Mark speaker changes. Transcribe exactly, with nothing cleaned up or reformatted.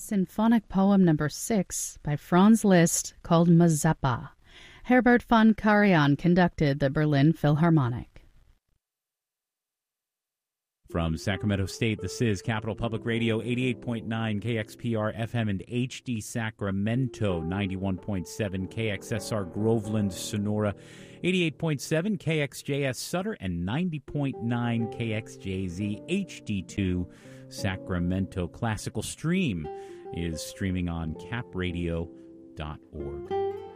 Speaker 1: Symphonic Poem Number six by Franz Liszt called Mazeppa. Herbert von Karajan conducted the Berlin Philharmonic.
Speaker 2: From Sacramento State, this is Capital Public Radio, eighty-eight point nine K X P R F M and H D Sacramento, ninety-one point seven K X S R Groveland, Sonora, eighty-eight point seven K X J S Sutter, and ninety point nine K X J Z H D two Sacramento. Classical Stream is streaming on cap radio dot org.